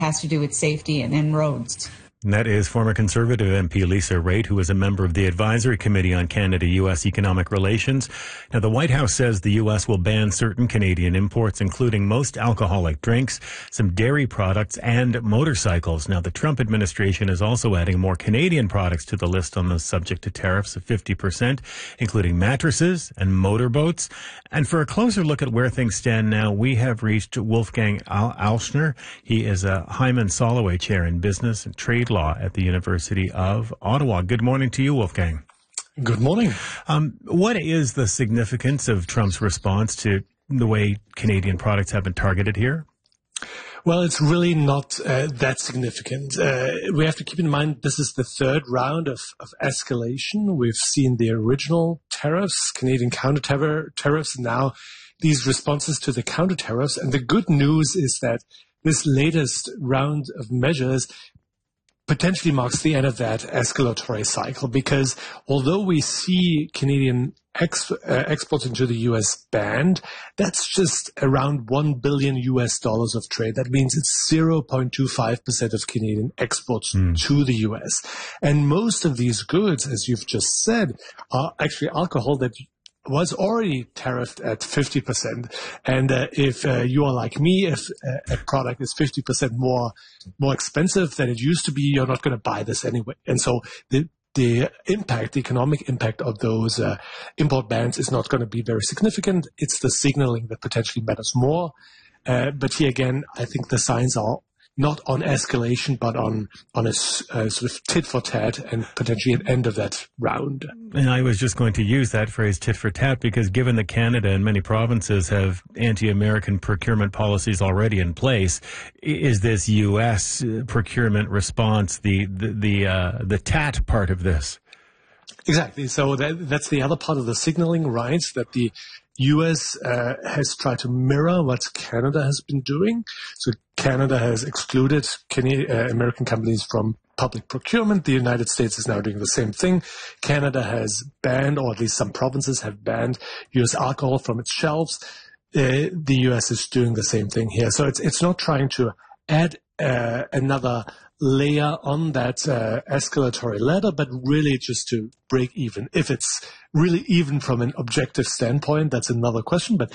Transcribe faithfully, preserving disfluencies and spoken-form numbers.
has to do with safety and then roads. And that is former Conservative M P Lisa Raitt, who is a member of the Advisory Committee on Canada-U S Economic Relations. Now, the White House says the U S will ban certain Canadian imports, including most alcoholic drinks, some dairy products, and motorcycles. Now, the Trump administration is also adding more Canadian products to the list on the subject to tariffs of fifty percent, including mattresses and motorboats. And for a closer look at where things stand now, we have reached Wolfgang Al- Alschner. He is a Hyman Soloway Chair in Business and Trade Law at the University of Ottawa. Good morning to you, Wolfgang. Good morning. Um, what is the significance of Trump's response to the way Canadian products have been targeted here? Well, it's really not uh, that significant. Uh, we have to keep in mind this is the third round of, of escalation. We've seen the original tariffs, Canadian counter tariffs, and now these responses to the counter tariffs. And the good news is that this latest round of measures potentially marks the end of that escalatory cycle, because although we see Canadian ex, uh, exports into the U S banned, that's just around one billion U S dollars of trade. That means it's zero point two five percent of Canadian exports mm. to the U S. And most of these goods, as you've just said, are actually alcohol that was already tariffed at fifty percent. And uh, if uh, you are like me, if uh, a product is fifty percent more more expensive than it used to be, you're not going to buy this anyway. And so the the impact, the economic impact of those uh, import bans is not going to be very significant. It's the signaling that potentially matters more. Uh, but here again, I think the signs are not on escalation, but on on a uh, sort of tit for tat and potentially an end of that round. And I was just going to use that phrase, tit for tat, because given that Canada and many provinces have anti-American procurement policies already in place, is this U S procurement response the the the, uh, the tat part of this? Exactly. So that, that's the other part of the signaling, right? That the U S uh, has tried to mirror what Canada has been doing. So Canada has excluded Canadian, uh, American companies from public procurement. The United States is now doing the same thing. Canada has banned, or at least some provinces have banned, U S alcohol from its shelves. Uh, the U S is doing the same thing here. So it's it's not trying to add uh, another layer on that uh, escalatory ladder, but really just to break even. If it's really even from an objective standpoint, that's another question. But